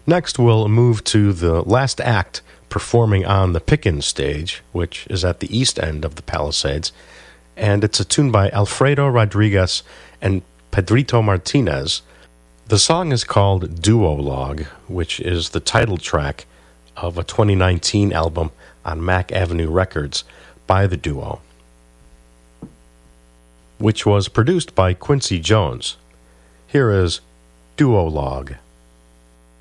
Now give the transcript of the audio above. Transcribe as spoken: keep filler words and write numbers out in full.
Next, we'll move to the last act performing on the Pickens stage, which is at the east end of the Palisades, and it's a tune by Alfredo Rodriguez and Pedrito Martinez. The song is called Duologue, which is the title track of a twenty nineteen album on Mack Avenue Records by the duo, which was produced by Quincy Jones. Here is Duologue.